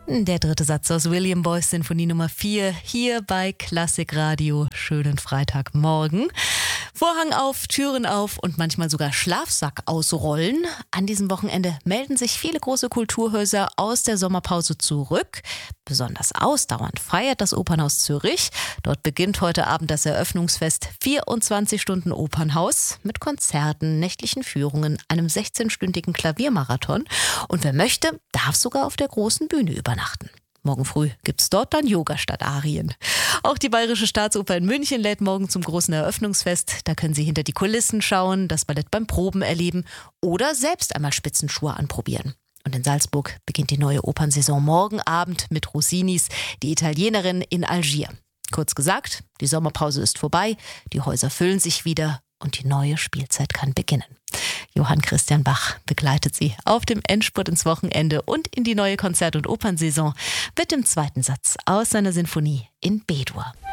Der dritte Satz aus William Boyce Sinfonie Nummer 4 hier bei Klassikradio. Schönen Freitagmorgen. Vorhang auf, Türen auf und manchmal sogar Schlafsack ausrollen. An diesem Wochenende melden sich viele große Kulturhäuser aus der Sommerpause zurück. Besonders ausdauernd feiert das Opernhaus Zürich. Dort beginnt heute Abend das Eröffnungsfest 24 Stunden Opernhaus mit Konzerten, nächtlichen Führungen, einem 16-stündigen Klaviermarathon. Und wer möchte, darf sogar auf der großen Bühne übernachten. Morgen früh gibt's dort dann Yoga statt Arien. Auch die Bayerische Staatsoper in München lädt morgen zum großen Eröffnungsfest. Da können Sie hinter die Kulissen schauen, das Ballett beim Proben erleben oder selbst einmal Spitzenschuhe anprobieren. Und in Salzburg beginnt die neue Opernsaison morgen Abend mit Rossinis Die Italienerin in Algier. Kurz gesagt, die Sommerpause ist vorbei, die Häuser füllen sich wieder und die neue Spielzeit kann beginnen. Johann Christian Bach begleitet Sie auf dem Endspurt ins Wochenende und in die neue Konzert- und Opernsaison mit dem zweiten Satz aus seiner Sinfonie in B-Dur.